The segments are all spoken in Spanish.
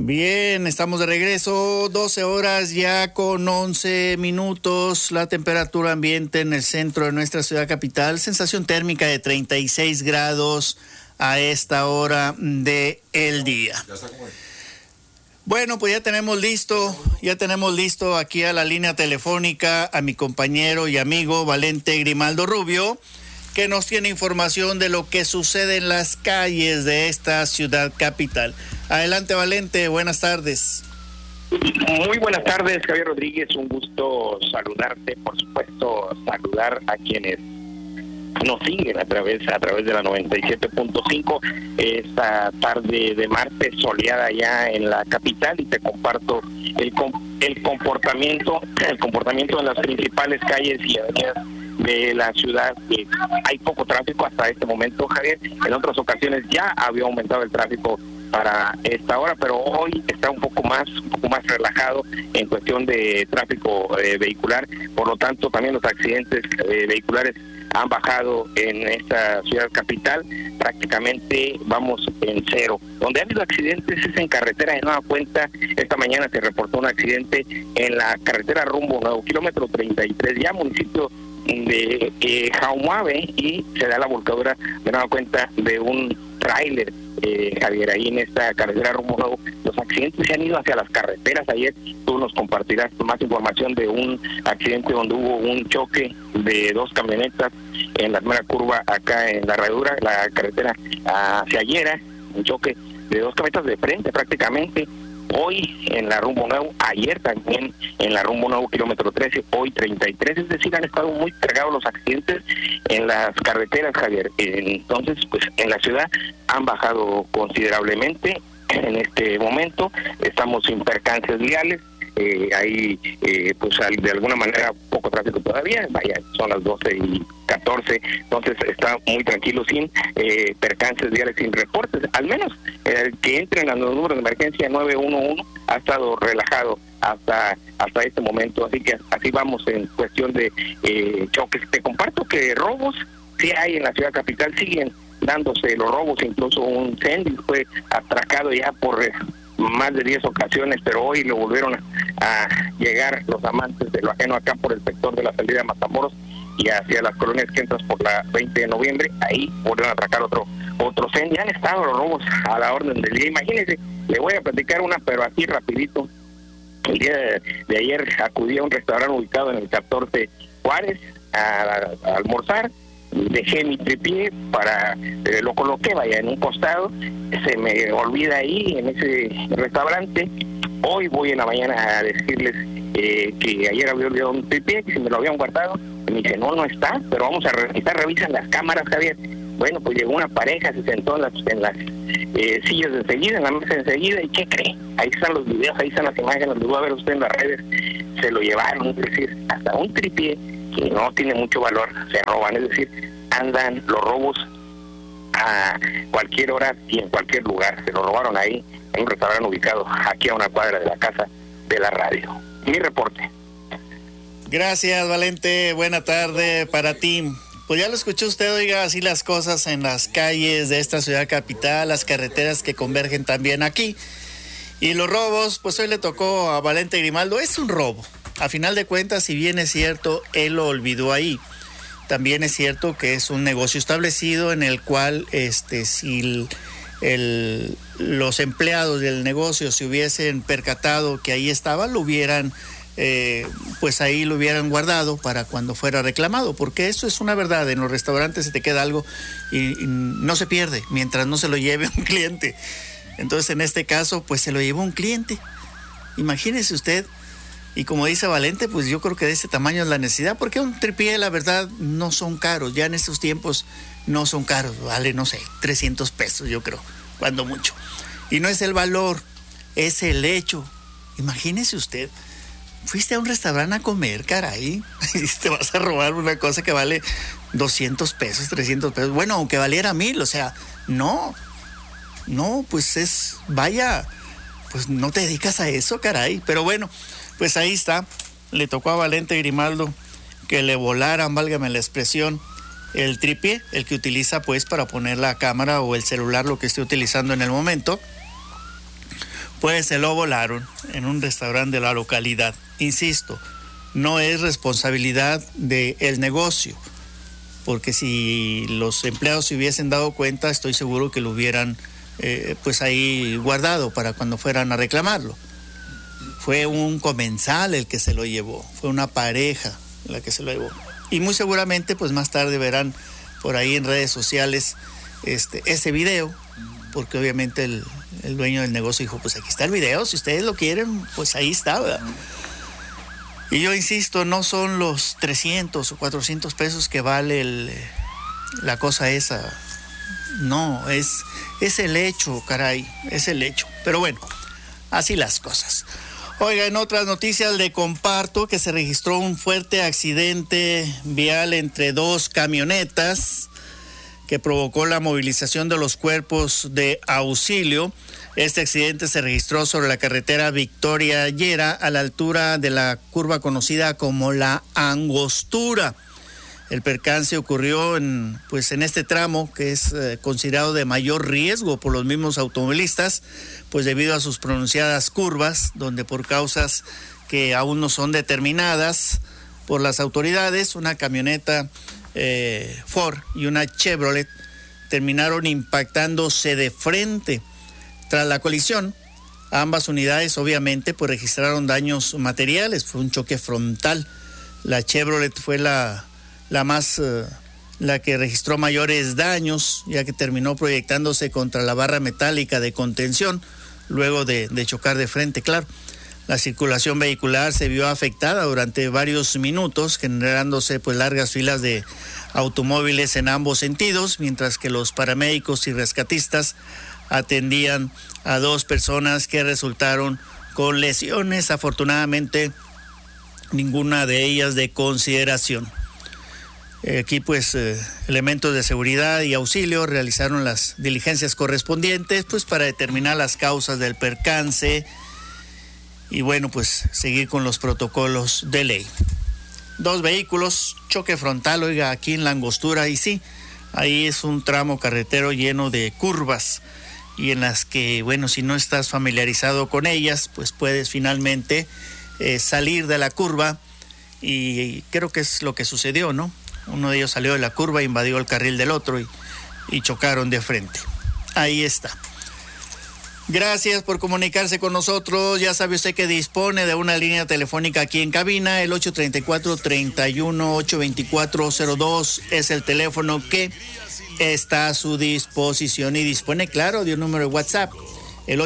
Bien, estamos de regreso, 12 horas ya con 11 minutos, la temperatura ambiente en el centro de nuestra ciudad capital, sensación térmica de 36 grados a esta hora del día. Bueno, pues ya tenemos listo aquí a la línea telefónica a mi compañero y amigo Valente Grimaldo Rubio, que nos tiene información de lo que sucede en las calles de esta ciudad capital. Adelante, Valente, buenas tardes. Muy buenas tardes, Javier Rodríguez, un gusto saludarte, por supuesto, saludar a quienes nos siguen a través de la 97.5 esta tarde de martes soleada ya en la capital, y te comparto el comportamiento en las principales calles y avenidas de la ciudad. Hay poco tráfico hasta este momento, Javier. En otras ocasiones ya había aumentado el tráfico para esta hora, pero hoy está un poco más relajado en cuestión de tráfico vehicular. Por lo tanto, también los accidentes vehiculares han bajado en esta ciudad capital. Prácticamente vamos en cero. Donde ha habido accidentes es en carretera de Nueva Cuenta. Esta mañana se reportó un accidente en la carretera rumbo nuevo, kilómetro 33, ya municipio de Jaumabe, y se da la volcadura de Nueva Cuenta de un tráiler, Javier, ahí en esta carretera rumbo nuevo. Los accidentes se han ido hacia las carreteras. Ayer tú nos compartirás más información de un accidente donde hubo un choque de dos camionetas en la primera curva acá en la herradura, la carretera hacia Llera, un choque de dos camionetas de frente prácticamente. Hoy en la rumbo nuevo, ayer también en la rumbo nuevo, kilómetro 13, hoy 33, es decir, han estado muy cargados los accidentes en las carreteras, Javier. Entonces, pues en la ciudad han bajado considerablemente. En este momento estamos sin percances viales. Hay pues de alguna manera poco tráfico todavía, vaya, son las 12:14, entonces está muy tranquilo, sin percances viales, sin reportes. Al menos que entren a los números de emergencia 911 ha estado relajado hasta este momento, así que así vamos en cuestión de choques. Te comparto que robos sí hay en la ciudad capital, siguen dándose los robos, incluso un Cendi fue atracado ya por más de 10 ocasiones, pero hoy lo volvieron a llegar los amantes de lo ajeno acá por el sector de la salida de Matamoros y hacia las colonias que entras por la 20 de noviembre, ahí volvieron a atracar otro Cendi. Han estado los robos a la orden del día. Imagínense, le voy a platicar una, pero así rapidito. El día de ayer acudí a un restaurante ubicado en el 14 Juárez a almorzar. Dejé mi tripié lo coloqué, vaya, en un costado, se me olvida ahí en ese restaurante. Hoy voy en la mañana a decirles que ayer había olvidado un tripié, que si me lo habían guardado. Me dice, no está, pero vamos a revisan las cámaras, Javier. Bueno, pues llegó una pareja, se sentó en las sillas de enseguida, en la mesa de enseguida, ¿y qué cree? Ahí están los videos, ahí están las imágenes, los va a ver usted en las redes. Se lo llevaron, es decir, hasta un tripié que no tiene mucho valor se roban, es decir, andan los robos a cualquier hora y en cualquier lugar. Se lo robaron ahí en un restaurante ubicado aquí a una cuadra de la casa de la radio. Mi reporte. Gracias, Valente, buena tarde para ti. Pues ya lo escuchó usted, oiga, así las cosas en las calles de esta ciudad capital, las carreteras que convergen también aquí. Y los robos, pues hoy le tocó a Valente Grimaldo, es un robo. A final de cuentas, si bien es cierto, él lo olvidó ahí, también es cierto que es un negocio establecido en el cual si los empleados del negocio se hubiesen percatado que ahí estaba, lo hubieran pues ahí lo hubieran guardado para cuando fuera reclamado, porque eso es una verdad. En los restaurantes se te queda algo y no se pierde mientras no se lo lleve un cliente. Entonces en este caso pues se lo llevó un cliente, imagínese usted. Y como dice Valente, pues yo creo que de ese tamaño es la necesidad, porque un tripié, la verdad, no son caros. Ya en estos tiempos no son caros, vale, no sé, 300 pesos, yo creo, cuando mucho. Y no es el valor, es el hecho. Imagínese usted, fuiste a un restaurante a comer, caray, y te vas a robar una cosa que vale 200 pesos, 300 pesos. Bueno, aunque valiera 1,000, o sea, no, pues pues no te dedicas a eso, caray. Pero bueno, pues ahí está, le tocó a Valente Grimaldo que le volaran, válgame la expresión, el tripié, el que utiliza pues para poner la cámara o el celular, lo que esté utilizando en el momento, pues se lo volaron en un restaurante de la localidad. Insisto, no es responsabilidad del negocio, porque si los empleados se hubiesen dado cuenta, estoy seguro que lo hubieran pues ahí guardado para cuando fueran a reclamarlo. Fue un comensal el que se lo llevó, fue una pareja la que se lo llevó. Y muy seguramente pues más tarde verán por ahí en redes sociales ese video, porque obviamente el dueño del negocio dijo, pues aquí está el video, si ustedes lo quieren, pues ahí está, ¿verdad? Y yo insisto, no son los 300 o 400 pesos que vale la cosa esa. No, es el hecho, caray, es el hecho. Pero bueno, así las cosas. Oiga, en otras noticias le comparto que se registró un fuerte accidente vial entre dos camionetas que provocó la movilización de los cuerpos de auxilio. Este accidente se registró sobre la carretera Victoria Llera, a la altura de la curva conocida como La Angostura. El percance ocurrió en este tramo que es considerado de mayor riesgo por los mismos automovilistas, pues debido a sus pronunciadas curvas, donde por causas que aún no son determinadas por las autoridades, una camioneta Ford y una Chevrolet terminaron impactándose de frente. Tras la colisión, ambas unidades obviamente pues registraron daños materiales, fue un choque frontal. La Chevrolet fue la que registró mayores daños, ya que terminó proyectándose contra la barra metálica de contención, luego de chocar de frente, claro. La circulación vehicular se vio afectada durante varios minutos, generándose pues largas filas de automóviles en ambos sentidos, mientras que los paramédicos y rescatistas atendían a dos personas que resultaron con lesiones, afortunadamente ninguna de ellas de consideración. Aquí pues elementos de seguridad y auxilio realizaron las diligencias correspondientes pues para determinar las causas del percance y bueno pues seguir con los protocolos de ley. Dos vehículos, choque frontal, oiga, aquí en La Angostura, y sí, ahí es un tramo carretero lleno de curvas y en las que, bueno, si no estás familiarizado con ellas, pues puedes finalmente salir de la curva y creo que es lo que sucedió, ¿no? Uno de ellos salió de la curva, invadió el carril del otro y chocaron de frente. Ahí está. Gracias por comunicarse con nosotros. Ya sabe usted que dispone de una línea telefónica aquí en cabina. El 834-31-824-02 es el teléfono que está a su disposición y dispone, claro, de un número de WhatsApp. El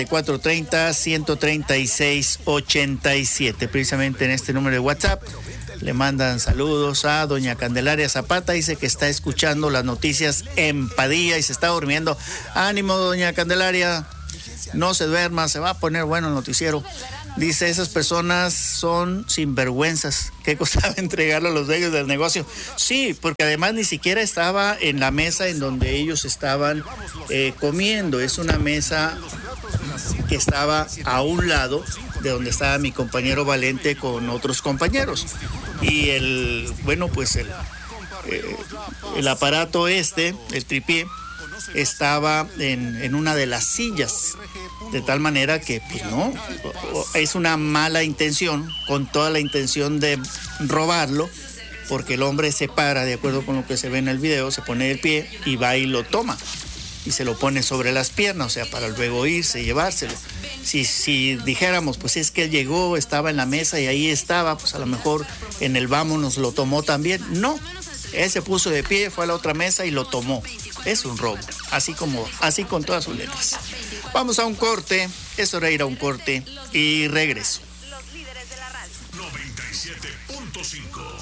834-30-136-87. Precisamente en este número de WhatsApp le mandan saludos a doña Candelaria Zapata. Dice que está escuchando las noticias en Padilla y se está durmiendo. Ánimo, doña Candelaria, no se duerma, se va a poner bueno el noticiero. Dice, esas personas son sinvergüenzas. ¿Qué costaba entregarlo a los dueños del negocio? Sí, porque además ni siquiera estaba en la mesa en donde ellos estaban comiendo. Es una mesa que estaba a un lado de donde estaba mi compañero Valente con otros compañeros. Y el aparato el tripié, estaba en una de las sillas, de tal manera que pues no, es una mala intención, con toda la intención de robarlo, porque el hombre se para, de acuerdo con lo que se ve en el video, se pone de pie y va y lo toma y se lo pone sobre las piernas, o sea, para luego irse y llevárselo. Si dijéramos, pues es que él llegó, estaba en la mesa y ahí estaba, pues a lo mejor en el vámonos lo tomó también. No, él se puso de pie, fue a la otra mesa y lo tomó. Es un robo, así con todas sus letras. Vamos a un corte, es hora de ir a un corte y regreso. Los líderes de la radio. 97.5.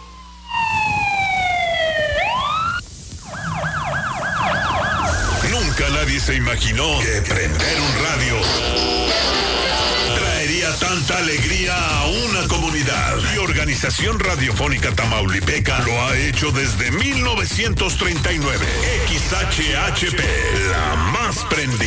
Nunca nadie se imaginó que prender un radio traería tanta alegría a una comunidad. Y Organización Radiofónica Tamaulipeca lo ha hecho desde 1939. XHHP, la más prendida.